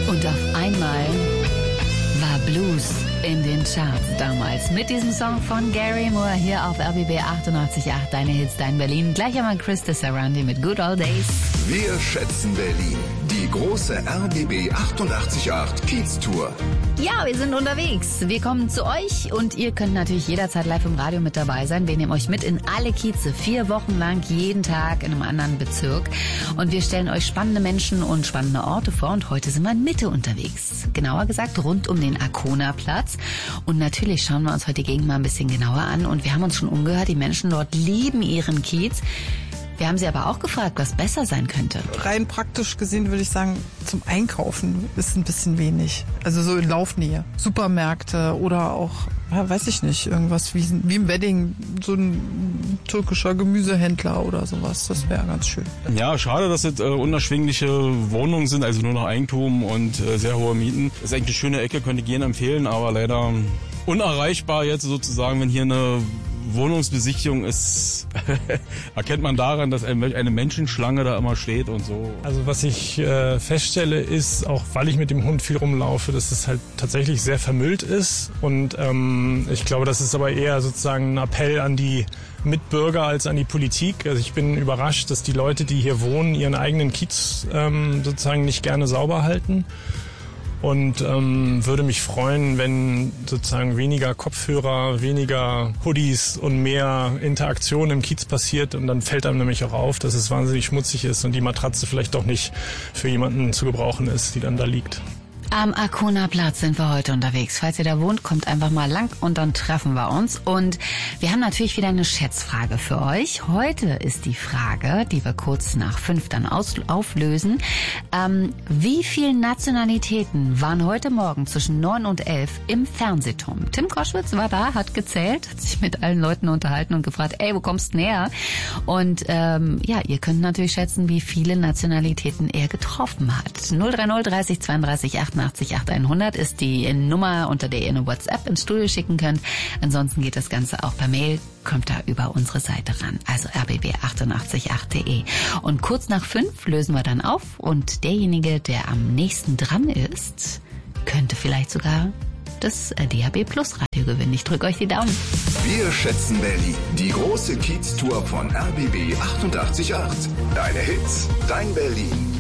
Und auf einmal war Blues in den Charts damals. Mit diesem Song von Gary Moore hier auf RBB 88.8. Deine Hits, dein Berlin. Gleich einmal Chris Sarandi mit Good Old Days. Wir schätzen Berlin. Die große RBB 88.8 Kiez-Tour. Ja, wir sind unterwegs. Wir kommen zu euch und ihr könnt natürlich jederzeit live im Radio mit dabei sein. Wir nehmen euch mit in alle Kieze, 4 Wochen lang, jeden Tag in einem anderen Bezirk. Und wir stellen euch spannende Menschen und spannende Orte vor. Und heute sind wir in Mitte unterwegs. Genauer gesagt rund um den Arkona-Platz. Und natürlich schauen wir uns heute die Gegend mal ein bisschen genauer an. Und wir haben uns schon umgehört, die Menschen dort lieben ihren Kiez. Wir haben sie aber auch gefragt, was besser sein könnte. Rein praktisch gesehen würde ich sagen, zum Einkaufen ist ein bisschen wenig. Also so in Laufnähe. Supermärkte oder auch, ja, weiß ich nicht, irgendwas wie im Wedding, so ein türkischer Gemüsehändler oder sowas. Das wäre ganz schön. Ja, schade, dass es unerschwingliche Wohnungen sind, also nur noch Eigentum und sehr hohe Mieten. Das ist eigentlich eine schöne Ecke, könnte ich jedem empfehlen, aber leider unerreichbar jetzt sozusagen, wenn hier eine Wohnungsbesichtigung ist, erkennt man daran, dass eine Menschenschlange da immer steht und so. Also was ich feststelle ist, auch weil ich mit dem Hund viel rumlaufe, dass es halt tatsächlich sehr vermüllt ist und ich glaube, das ist aber eher sozusagen ein Appell an die Mitbürger als an die Politik. Also ich bin überrascht, dass die Leute, die hier wohnen, ihren eigenen Kiez sozusagen nicht gerne sauber halten. Und würde mich freuen, wenn sozusagen weniger Kopfhörer, weniger Hoodies und mehr Interaktion im Kiez passiert. Und dann fällt einem nämlich auch auf, dass es wahnsinnig schmutzig ist und die Matratze vielleicht doch nicht für jemanden zu gebrauchen ist, die dann da liegt. Am Arkona-Platz sind wir heute unterwegs. Falls ihr da wohnt, kommt einfach mal lang und dann treffen wir uns. Und wir haben natürlich wieder eine Schätzfrage für euch. Heute ist die Frage, die wir kurz nach 5 dann auflösen. Wie viele Nationalitäten waren heute Morgen zwischen 9 und 11 im Fernsehturm? Tim Koschwitz war da, hat gezählt, hat sich mit allen Leuten unterhalten und gefragt, ey, wo kommst du näher? Und ja, ihr könnt natürlich schätzen, wie viele Nationalitäten er getroffen hat. 030 30 32 88 100 ist die Nummer, unter der ihr eine WhatsApp ins Studio schicken könnt. Ansonsten geht das Ganze auch per Mail, kommt da über unsere Seite ran, also rbb888.de. Und kurz nach 5 lösen wir dann auf und derjenige, der am nächsten dran ist, könnte vielleicht sogar das DAB Plus Radio gewinnen. Ich drücke euch die Daumen. Wir schätzen Berlin. Die große Kiez-Tour von RBB 88.8. Deine Hits, dein Berlin.